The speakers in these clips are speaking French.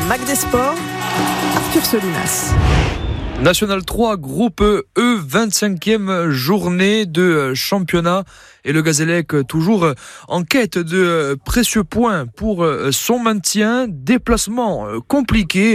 Mac des Sports, Arthur Solinas. National 3, groupe E, 25e journée de championnat. Et le Gazélec toujours en quête de précieux points pour son maintien. Déplacement compliqué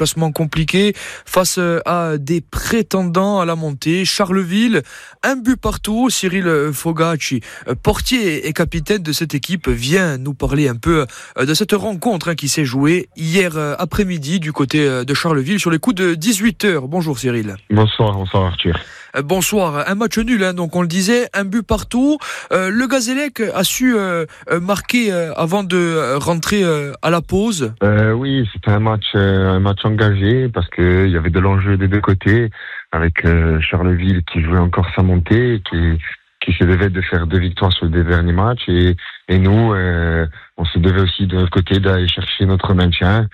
face à des prétendants à la montée. Charleville, un but partout. Cyril Fogacci, portier et capitaine de cette équipe, vient nous parler un peu de cette rencontre qui s'est jouée hier après-midi du côté de Charleville sur les coups de 18h. Bonjour Cyril. Bonsoir Arthur. Bonsoir, un match nul, donc on le disait, un but partout. Le Gazélec a su marquer avant de rentrer à la pause. Oui, c'était un match engagé parce que il y avait de l'enjeu des deux côtés, avec Charleville qui jouait encore sa montée, qui se devait de faire 2 victoires sur les 2 derniers matchs, et nous, on se devait aussi de notre côté d'aller chercher notre maintien.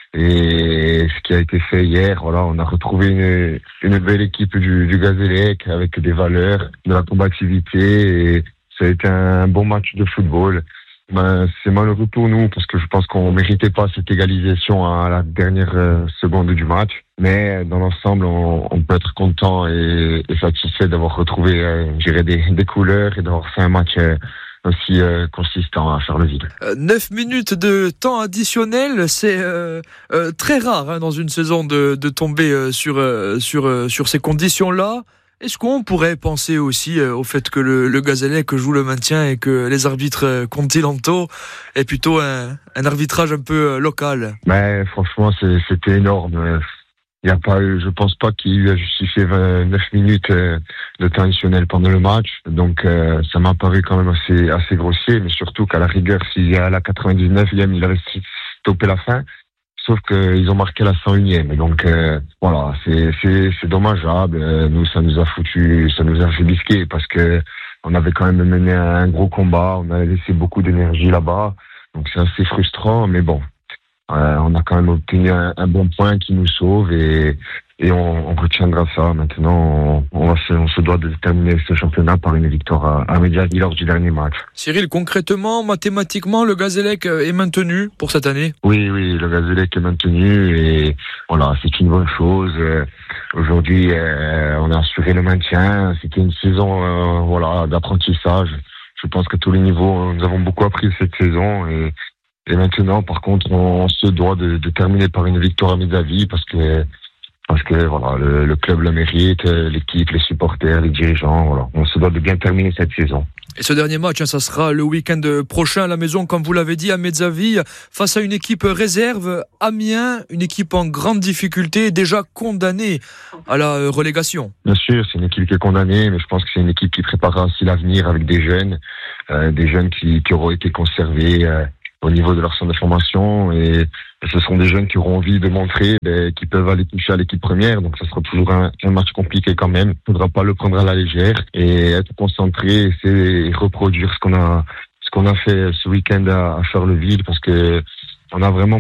Et ce qui a été fait hier, voilà, on a retrouvé une belle équipe du Gazélec avec des valeurs, de la combativité, et ça a été un bon match de football. C'est malheureux pour nous parce que je pense qu'on méritait pas cette égalisation à la dernière seconde du match. Mais dans l'ensemble, on peut être content et satisfait d'avoir retrouvé, des couleurs et d'avoir fait un match aussi consistant à Charleville. 9 minutes de temps additionnel, c'est très rare dans une saison de tomber sur ces conditions-là. Est-ce qu'on pourrait penser aussi au fait que le Gazélec joue le maintien et que les arbitres continentaux aient plutôt un arbitrage un peu local? Mais franchement, c'était énorme. Il y a pas eu, je pense pas qu'il y ait eu à justifier 9 minutes de temps additionnel pendant le match. Donc ça m'a paru quand même assez grossier, mais surtout qu'à la rigueur, s'il y a à la 99e, il avait stoppé la fin. Sauf qu'ils ont marqué la 101e. Et donc voilà, c'est dommageable. Nous, ça nous a fait bisquer parce que on avait quand même mené un gros combat. On avait laissé beaucoup d'énergie là-bas. Donc c'est assez frustrant, mais bon. On a quand même obtenu un bon point qui nous sauve et on retiendra ça. Maintenant, on se doit de terminer ce championnat par une victoire à Mediaville lors du dernier match. Cyril, concrètement, mathématiquement, le Gazélec est maintenu pour cette année? Oui, le Gazélec est maintenu et voilà, c'est une bonne chose. Aujourd'hui, on a assuré le maintien. C'était une saison d'apprentissage. Je pense qu'à tous les niveaux, nous avons beaucoup appris cette saison et maintenant, par contre, on se doit de terminer par une victoire à Mediaville parce que voilà, le club le mérite, l'équipe, les supporters, les dirigeants, voilà. On se doit de bien terminer cette saison. Et ce dernier match, ça sera le week-end prochain à la maison, comme vous l'avez dit, à Mediaville, face à une équipe réserve, Amiens, une équipe en grande difficulté, déjà condamnée à la relégation. Bien sûr, c'est une équipe qui est condamnée, mais je pense que c'est une équipe qui préparera aussi l'avenir avec des jeunes qui auront été conservés au niveau de leur centre de formation, et ce sont des jeunes qui auront envie de montrer qu'ils peuvent aller toucher à l'équipe première, donc ça sera toujours un match compliqué quand même. Il ne faudra pas le prendre à la légère et être concentré, essayer de reproduire ce qu'on a fait ce week-end à Charleville, parce que on a vraiment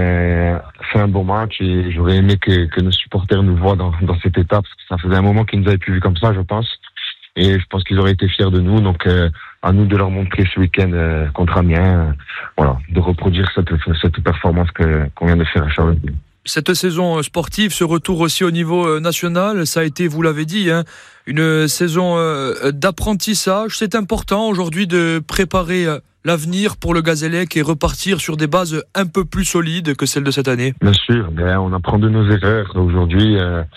fait un bon match, et j'aurais aimé que nos supporters nous voient dans cette étape, parce que ça faisait un moment qu'ils nous avaient plus vu comme ça, je pense. Et je pense qu'ils auraient été fiers de nous, donc à nous de leur montrer ce week-end contre Amiens, de reproduire cette performance qu'on vient de faire à Charleville. Cette saison sportive, ce retour aussi au niveau national, ça a été, vous l'avez dit, une saison d'apprentissage. C'est important aujourd'hui de préparer l'avenir pour le Gazélec et repartir sur des bases un peu plus solides que celles de cette année. Bien sûr, on apprend de nos erreurs. Aujourd'hui,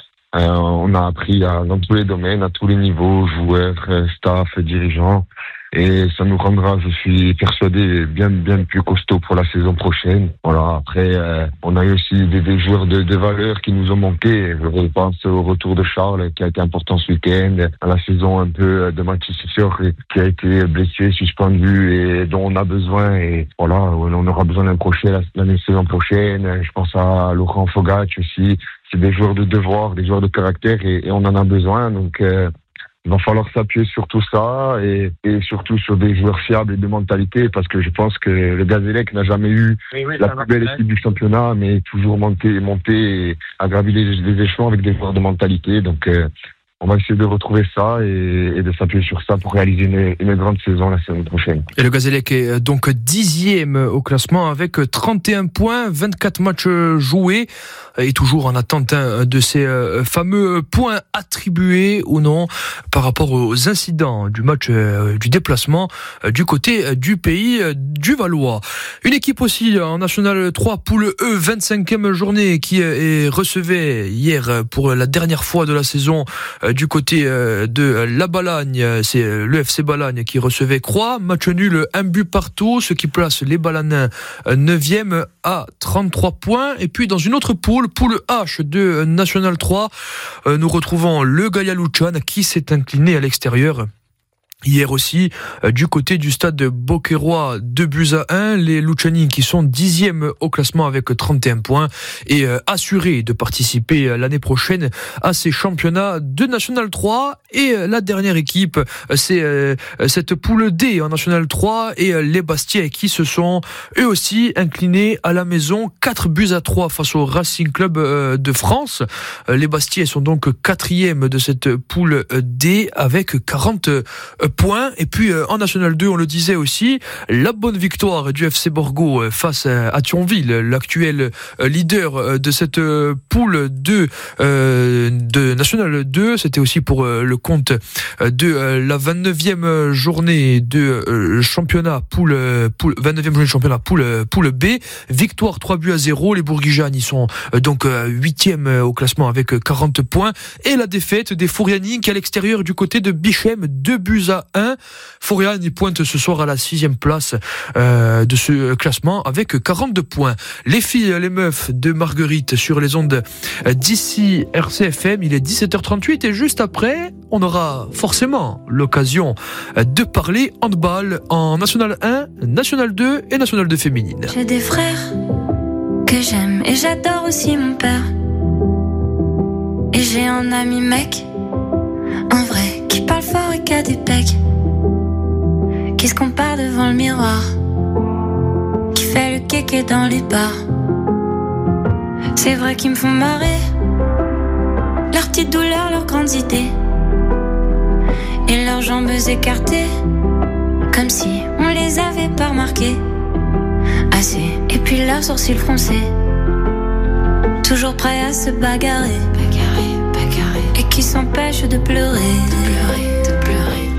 on a appris dans tous les domaines, à tous les niveaux, joueurs, staff, dirigeants. Et ça nous rendra, je suis persuadé, bien plus costaud pour la saison prochaine. Voilà. Après, on a eu aussi des joueurs de valeur qui nous ont manqué. Je pense au retour de Charles, qui a été important ce week-end, à la saison un peu de Mathis Fischer, qui a été blessé, suspendu, et dont on a besoin. Et voilà, on aura besoin d'un crochet l'année saison prochaine. Je pense à Laurent Fogacci aussi. C'est des joueurs de devoir, des joueurs de caractère, et on en a besoin. Donc, il va falloir s'appuyer sur tout ça et surtout sur des joueurs fiables et de mentalité, parce que je pense que le Gazélec n'a jamais eu la plus belle équipe du championnat, mais toujours monté et aggravé les échelons avec des joueurs de mentalité. Donc on va essayer de retrouver ça et de s'appuyer sur ça pour réaliser une grande saison la saison prochaine. Et le Gazélec est donc 10e au classement avec 31 points, 24 matchs joués et toujours en attente de ces fameux points attribués ou non par rapport aux incidents du match du déplacement du côté du pays du Valois. Une équipe aussi en National 3 poule E, 25e journée qui recevait hier pour la dernière fois de la saison du côté de la Balagne, c'est le FC Balagne qui recevait Croix, match nul, un but partout, ce qui place les Balanins 9e à 33 points. Et puis dans une autre poule H de National 3, nous retrouvons le Gaïa Luchon qui s'est incliné à l'extérieur hier aussi, du côté du stade Beauquerrois, 2-1, les Luchani qui sont 10e au classement avec 31 points et assurés de participer l'année prochaine à ces championnats de National 3. Et la dernière équipe, c'est cette poule D en National 3 et les Bastiais qui se sont eux aussi inclinés à la maison, 4-3 face au Racing Club de France. Les Bastiais sont donc 4e de cette poule D avec 40 points. Et puis en National 2, on le disait aussi, la bonne victoire du FC Borgo face à Thionville, l'actuel leader de cette poule 2 de National 2. C'était aussi pour le compte de la 29e journée de championnat poule 29e journée de championnat poule B. Victoire 3-0. Les Bourguijanes y sont donc 8e au classement avec 40 points. Et la défaite des Fouriani qui à l'extérieur du côté de Bichem, 2-1. Fourian y pointe ce soir à la 6e place de ce classement avec 42 points. Les filles, les meufs de Marguerite sur les ondes d'ici RCFM, il est 17h38 et juste après, on aura forcément l'occasion de parler handball en National 1, National 2 et National 2 féminine. J'ai des frères que j'aime et j'adore aussi mon père. Et j'ai un ami mec, un vrai, qui parle fort et qui a des pecs, qui se compare devant le miroir, qui fait le kéké dans les bars. C'est vrai qu'ils me font marrer, leurs petites douleurs, leurs grandes idées, et leurs jambes écartées, comme si on les avait pas remarquées assez. Et puis leurs sourcils froncés, toujours prêts à se bagarrer, et qui s'empêchent de pleurer.